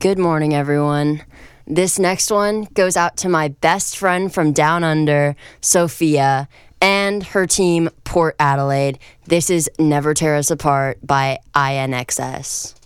Good morning, everyone. This next one goes out to my best friend from down under, Sophia, and her team, Port Adelaide. This is Never Tear Us Apart by INXS.